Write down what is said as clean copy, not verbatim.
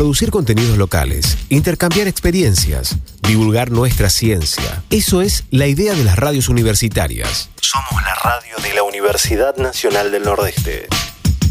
producir contenidos locales, intercambiar experiencias, divulgar nuestra ciencia. Eso es la idea de las radios universitarias. Somos la radio de la Universidad Nacional del Nordeste.